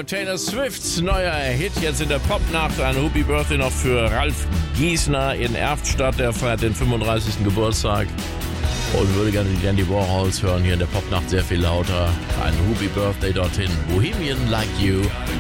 you. Taylor Swifts neuer Hit jetzt in der Popnacht. Ein Happy Birthday noch für Ralf Giesner in Erftstadt. Der feiert den 35. Geburtstag und würde gerne die Dandy Warhols hören. Hier in der Popnacht sehr viel lauter. Ein Happy Birthday dorthin. Bohemian Like You.